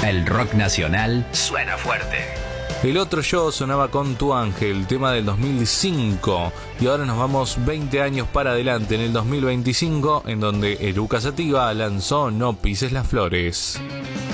El rock nacional suena fuerte. El otro yo sonaba con Tu Ángel, tema del 2005, y ahora nos vamos 20 años para adelante, en el 2025, en donde Eruca Sativa lanzó No pises las flores.